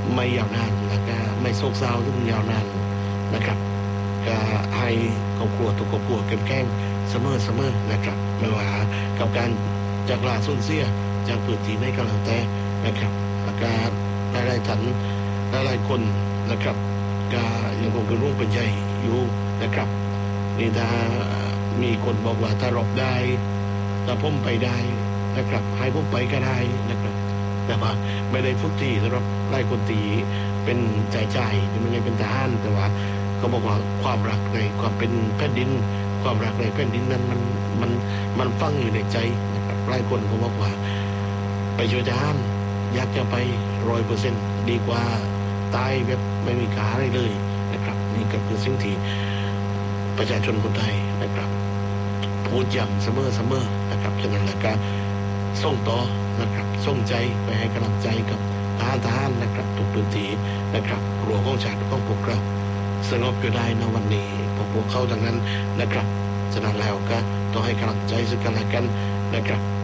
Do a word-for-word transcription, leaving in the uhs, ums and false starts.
ไม่ยาวนานแล้วก็ไม่โศกเศร้าที่มันยาวนานนะครับก็ให้ครอบครัวทุกครอบครัวเข้มแข็งเสมอเสมอนะครับไม่ว่ากับการจากลาสูญเสียจากพื้นที่ในกำลังแต่นะครับแล้วก็หลายๆท่านหลายๆคนนะครับก็ยังคงเป็นร่วงเป็นใจอยู่นะครับนี่ถ้ามีคนบอกว่าถ้ารบได้ถ้าผมไปได้นะครับให้ผมไปก็ได้นะครับแต่ว่าไม่ได้ฟุกที่สำหรับไล่คนตีเป็นใจใจไม่ได้เป็นทหารแต่ว่าเขาบอกว่าความรักในความเป็นแผ่นดินความรักในแผ่นดินนั้นมันมันมันฝังอยู่ในใจนะครับไล่คนเขาบอกว่าไปช่วยทหารอยากจะไปร้อยเปอร์เซ็นต์ดีกว่าตายแบบไม่มีขาอะไรเลยนะครับนี่ก็คือสิ่งที่ประชาชนคนไทยนะครับพูดย้ำเสมอเสมอนะครับฉะนั้นแล้วก็ส่งต่อนะครับส่งใจไปให้กำลังใจกับทหารทหารนะครับทุกพื้นที่นะครับหลวงของชาติของพวกเราสงบอยู่ได้ในวันนี้พวกเขาดังนั้นนะครับฉะนั้นแล้วก็ต้องให้กำลังใจซึ่งกันและกันนะครับ